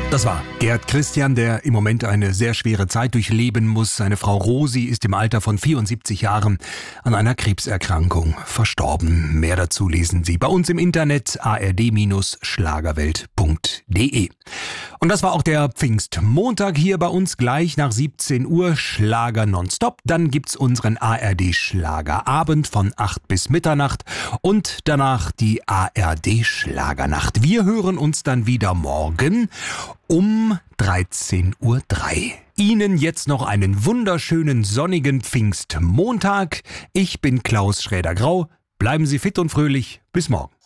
Das war Gerd Christian, der im Moment eine sehr schwere Zeit durchleben muss. Seine Frau Rosi ist im Alter von 74 Jahren an einer Krebserkrankung verstorben. Mehr dazu lesen Sie bei uns im Internet ard-schlagerwelt.de. Und das war auch der Pfingstmontag hier bei uns. Gleich nach 17 Uhr Schlager nonstop. Dann gibt's unseren ARD Schlagerabend von 8 bis Mitternacht und danach die ARD Schlagernacht. Wir hören uns dann wieder morgen um 13:03 Uhr. Ihnen jetzt noch einen wunderschönen sonnigen Pfingstmontag. Ich bin Klaus Schräder-Grau. Bleiben Sie fit und fröhlich. Bis morgen.